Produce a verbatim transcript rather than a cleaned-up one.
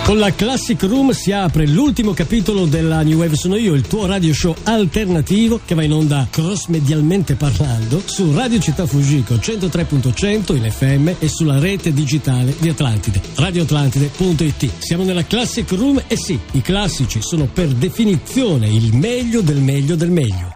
Con la Classic Room si apre l'ultimo capitolo della New Wave Sono Io, il tuo radio show alternativo che va in onda cross-medialmente parlando su Radio Città Fujiko centotré punto cento in F M e sulla rete digitale di Atlantide, radio atlantide punto it. Siamo nella Classic Room e sì, i classici sono per definizione il meglio del meglio del meglio.